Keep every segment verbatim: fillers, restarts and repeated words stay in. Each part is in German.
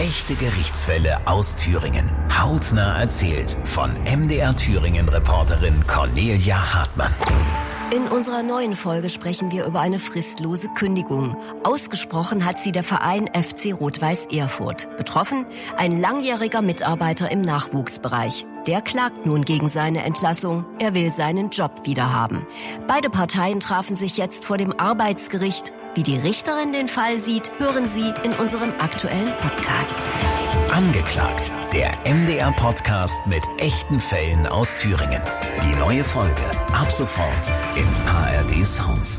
Echte Gerichtsfälle aus Thüringen. Hautnah erzählt von M D R Thüringen-Reporterin Cornelia Hartmann. In unserer neuen Folge sprechen wir über eine fristlose Kündigung. Ausgesprochen hat sie der Verein F C Rot-Weiß Erfurt. Betroffen ein langjähriger Mitarbeiter im Nachwuchsbereich. Der klagt nun gegen seine Entlassung. Er will seinen Job wiederhaben. Beide Parteien trafen sich jetzt vor dem Arbeitsgericht. Wie die Richterin den Fall sieht, hören Sie in unserem aktuellen Podcast. Angeklagt, der M D R-Podcast mit echten Fällen aus Thüringen. Die neue Folge ab sofort im A R D Sounds.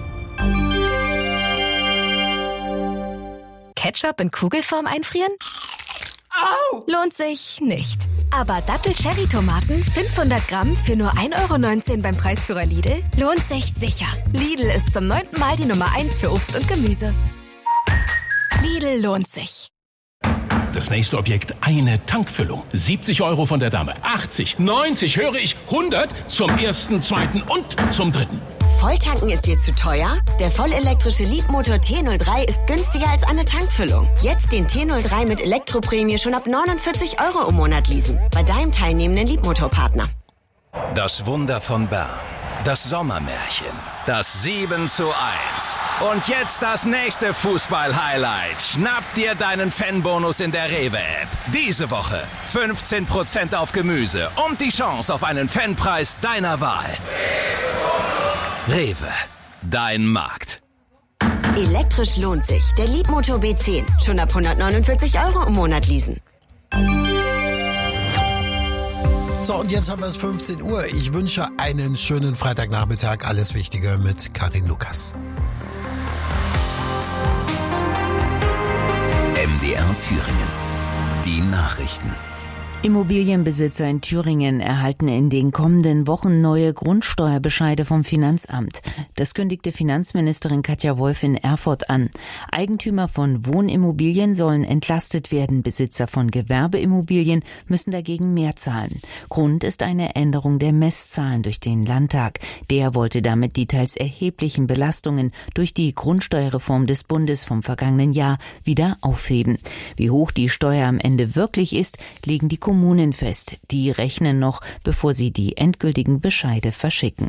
Ketchup in Kugelform einfrieren? Au! Lohnt sich nicht. Aber Dattel-Cherry-Tomaten fünfhundert Gramm für nur ein Euro neunzehn beim Preisführer Lidl lohnt sich sicher. Lidl ist zum neunten Mal die Nummer eins für Obst und Gemüse. Lidl lohnt sich. Das nächste Objekt, eine Tankfüllung. siebzig Euro von der Dame. achtzig, neunzig, höre ich, hundert zum ersten, zweiten und zum dritten. Volltanken ist dir zu teuer? Der vollelektrische Leapmotor T null drei ist günstiger als eine Tankfüllung. Jetzt den T null drei mit Elektroprämie schon ab neunundvierzig Euro im Monat leasen. Bei deinem teilnehmenden Leapmotor-Partner. Das Wunder von Bern. Das Sommermärchen. Das sieben zu eins. Und jetzt das nächste Fußball-Highlight. Schnapp dir deinen Fanbonus in der Rewe-App. Diese Woche fünfzehn Prozent auf Gemüse und die Chance auf einen Fanpreis deiner Wahl. Rewe, dein Markt. Elektrisch lohnt sich. Der Leapmotor B zehn. Schon ab hundertneunundvierzig Euro im Monat leasen. So, und jetzt haben wir es fünfzehn Uhr. Ich wünsche einen schönen Freitagnachmittag. Alles Wichtige mit Karin Lukas. M D R Thüringen. Die Nachrichten. Immobilienbesitzer in Thüringen erhalten in den kommenden Wochen neue Grundsteuerbescheide vom Finanzamt. Das kündigte Finanzministerin Katja Wolf in Erfurt an. Eigentümer von Wohnimmobilien sollen entlastet werden. Besitzer von Gewerbeimmobilien müssen dagegen mehr zahlen. Grund ist eine Änderung der Messzahlen durch den Landtag. Der wollte damit die teils erheblichen Belastungen durch die Grundsteuerreform des Bundes vom vergangenen Jahr wieder aufheben. Wie hoch die Steuer am Ende wirklich ist, legen die Kommunen fest. Die rechnen noch, bevor sie die endgültigen Bescheide verschicken.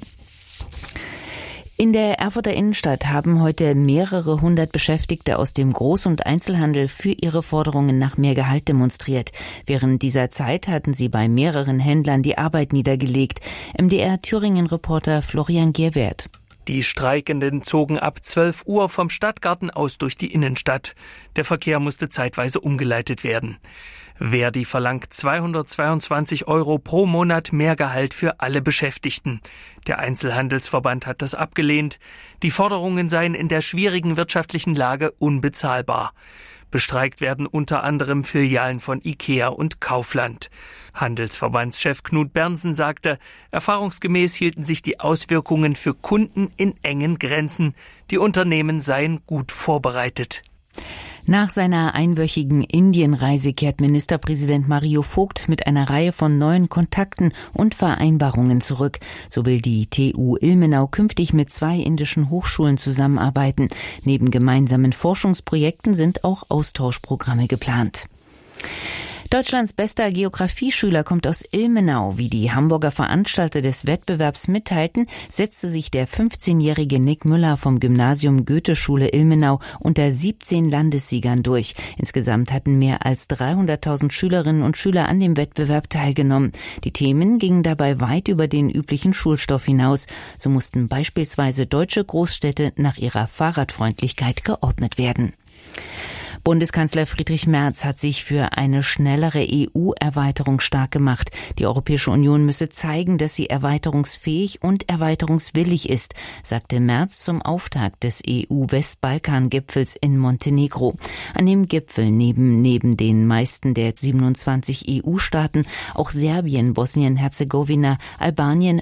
In der Erfurter Innenstadt haben heute mehrere hundert Beschäftigte aus dem Groß- und Einzelhandel für ihre Forderungen nach mehr Gehalt demonstriert. Während dieser Zeit hatten sie bei mehreren Händlern die Arbeit niedergelegt. M D R Thüringen-Reporter Florian Gerwert. Die Streikenden zogen ab zwölf Uhr vom Stadtgarten aus durch die Innenstadt. Der Verkehr musste zeitweise umgeleitet werden. Verdi verlangt zweihundertzweiundzwanzig Euro pro Monat mehr Gehalt für alle Beschäftigten. Der Einzelhandelsverband hat das abgelehnt. Die Forderungen seien in der schwierigen wirtschaftlichen Lage unbezahlbar. Bestreikt werden unter anderem Filialen von IKEA und Kaufland. Handelsverbandschef Knut Bernsen sagte, erfahrungsgemäß hielten sich die Auswirkungen für Kunden in engen Grenzen. Die Unternehmen seien gut vorbereitet. Nach seiner einwöchigen Indienreise kehrt Ministerpräsident Mario Vogt mit einer Reihe von neuen Kontakten und Vereinbarungen zurück. So will die T U Ilmenau künftig mit zwei indischen Hochschulen zusammenarbeiten. Neben gemeinsamen Forschungsprojekten sind auch Austauschprogramme geplant. Deutschlands bester Geografieschüler kommt aus Ilmenau. Wie die Hamburger Veranstalter des Wettbewerbs mitteilten, setzte sich der fünfzehnjährige Nick Müller vom Gymnasium Goethe-Schule Ilmenau unter siebzehn Landessiegern durch. Insgesamt hatten mehr als dreihunderttausend Schülerinnen und Schüler an dem Wettbewerb teilgenommen. Die Themen gingen dabei weit über den üblichen Schulstoff hinaus. So mussten beispielsweise deutsche Großstädte nach ihrer Fahrradfreundlichkeit geordnet werden. Bundeskanzler Friedrich Merz hat sich für eine schnellere E U-Erweiterung stark gemacht. Die Europäische Union müsse zeigen, dass sie erweiterungsfähig und erweiterungswillig ist, sagte Merz zum Auftakt des E U-Westbalkan-Gipfels in Montenegro. An dem Gipfel nehmen neben den meisten der siebenundzwanzig E U-Staaten auch Serbien, Bosnien-Herzegowina, Albanien,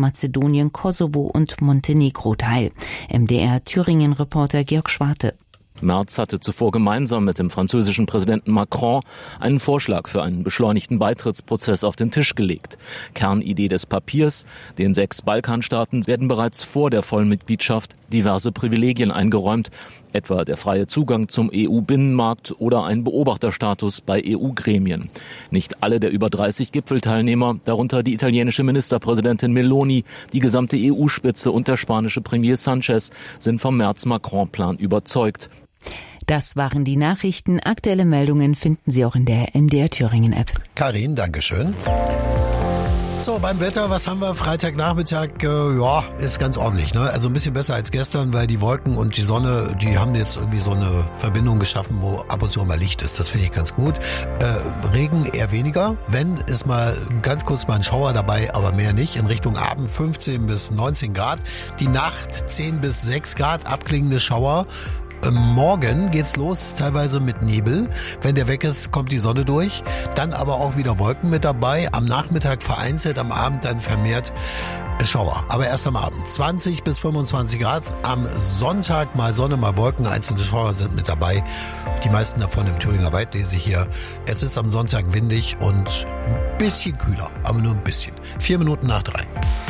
Nordmazedonien, Kosovo und Montenegro teil. M D R Thüringen-Reporter Georg Schwarte. Merz hatte zuvor gemeinsam mit dem französischen Präsidenten Macron einen Vorschlag für einen beschleunigten Beitrittsprozess auf den Tisch gelegt. Kernidee des Papiers: Den sechs Balkanstaaten werden bereits vor der Vollmitgliedschaft diverse Privilegien eingeräumt, etwa der freie Zugang zum E U-Binnenmarkt oder ein Beobachterstatus bei E U-Gremien. Nicht alle der über dreißig Gipfelteilnehmer, darunter die italienische Ministerpräsidentin Meloni, die gesamte E U-Spitze und der spanische Premier Sanchez, sind vom Merz-Macron-Plan überzeugt. Das waren die Nachrichten. Aktuelle Meldungen finden Sie auch in der M D R Thüringen-App. Karin, Dankeschön. So, beim Wetter, was haben wir? Freitagnachmittag, äh, ja, ist ganz ordentlich, ne? Also ein bisschen besser als gestern, weil die Wolken und die Sonne, die haben jetzt irgendwie so eine Verbindung geschaffen, wo ab und zu mal Licht ist. Das finde ich ganz gut. Äh, Regen eher weniger. Wenn, ist mal ganz kurz mal ein Schauer dabei, aber mehr nicht. In Richtung Abend fünfzehn bis neunzehn Grad. Die Nacht zehn bis sechs Grad, abklingende Schauer. Morgen geht's los, teilweise mit Nebel. Wenn der weg ist, kommt die Sonne durch. Dann aber auch wieder Wolken mit dabei. Am Nachmittag vereinzelt, am Abend dann vermehrt Schauer. Aber erst am Abend. zwanzig bis fünfundzwanzig Grad. Am Sonntag mal Sonne, mal Wolken. Einzelne Schauer sind mit dabei. Die meisten davon im Thüringer Wald lese ich hier. Es ist am Sonntag windig und ein bisschen kühler. Aber nur ein bisschen. Vier Minuten nach drei.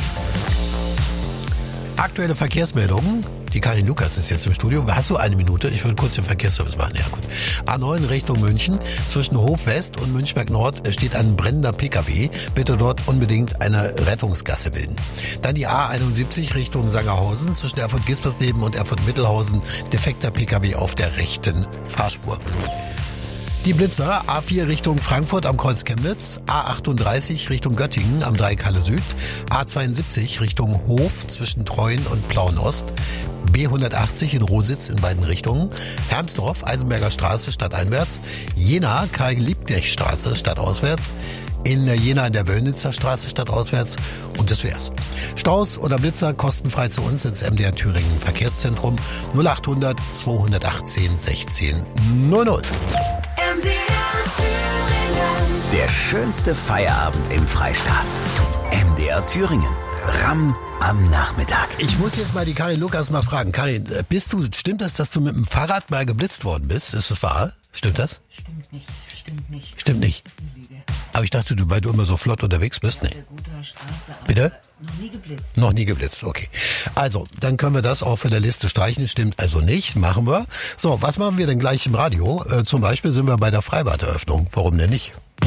Aktuelle Verkehrsmeldungen. Die Karin Lukas ist jetzt im Studio. Hast du eine Minute? Ich will kurz den Verkehrsservice machen. Ja, gut. A neun Richtung München. Zwischen Hof West und Münchberg Nord steht ein brennender P K W. Bitte dort unbedingt eine Rettungsgasse bilden. Dann die A einundsiebzig Richtung Sangerhausen. Zwischen Erfurt-Gispersleben und Erfurt-Mittelhausen. Defekter P K W auf der rechten Fahrspur. Die Blitzer, A vier Richtung Frankfurt am Kreuz Chemnitz, A achtunddreißig Richtung Göttingen am Dreieck Halle Süd, A zweiundsiebzig Richtung Hof zwischen Treuen und Plauen-Ost, B hundertachtzig in Rositz in beiden Richtungen, Hermsdorf, Eisenberger Straße stadteinwärts, Jena, Karl-Liebknecht-Straße stadtauswärts, in Jena in der Wöllnitzer Straße stadtauswärts und das wär's. Staus oder Blitzer kostenfrei zu uns ins M D R Thüringen Verkehrszentrum null achthundert zweihundertachtzehn sechzehn null null. M D R Thüringen. Der schönste Feierabend im Freistaat. M D R Thüringen. Ramm am Nachmittag. Ich muss jetzt mal die Karin Lukas mal fragen. Karin, bist du, stimmt das, dass du mit dem Fahrrad mal geblitzt worden bist? Ist das wahr? Stimmt das? Stimmt nicht, stimmt nicht. Stimmt nicht. Das ist eine Lüge. Aber ich dachte, du, weil du immer so flott unterwegs bist, ne? Straße, Bitte? Noch nie geblitzt. Noch nie geblitzt, okay. Also, dann können wir das auch von der Liste streichen. Stimmt also nicht, machen wir. So, was machen wir denn gleich im Radio? Äh, zum Beispiel sind wir bei der Freibad-Eröffnung. Warum denn nicht?